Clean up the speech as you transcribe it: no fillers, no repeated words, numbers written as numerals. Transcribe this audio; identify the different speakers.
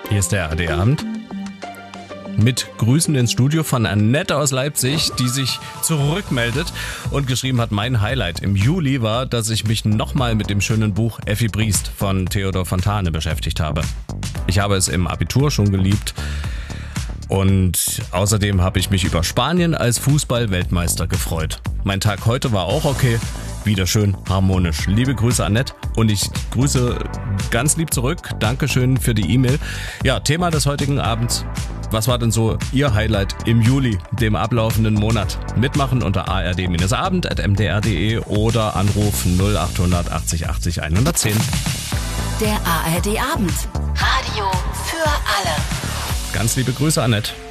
Speaker 1: Hier ist der ARD-Abend. Mit Grüßen ins Studio von Annette aus Leipzig, die sich zurückmeldet und geschrieben hat, mein Highlight im Juli war, dass ich mich nochmal mit dem schönen Buch Effi Briest von Theodor Fontane beschäftigt habe. Ich habe es im Abitur schon geliebt und außerdem habe ich mich über Spanien als Fußball-Weltmeister gefreut. Mein Tag heute war auch okay, wieder schön harmonisch. Liebe Grüße, Annette, und ich grüße ganz lieb zurück. Dankeschön für die E-Mail. Ja, Thema des heutigen Abends. Was war denn so Ihr Highlight im Juli, dem ablaufenden Monat? Mitmachen unter ard-abend@mdr.de oder Anruf 0800 80 80 110.
Speaker 2: Der ARD-Abend. Radio für alle.
Speaker 1: Ganz liebe Grüße, Annette.